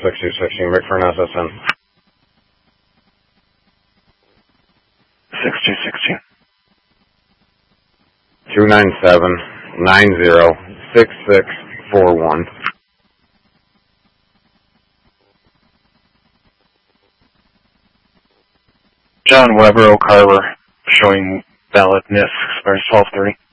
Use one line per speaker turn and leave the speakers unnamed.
6216, wait for an SSN.
6216.
297-90-6641.
John Weber, Oak Harbor, showing valid NIS, expires 12:30.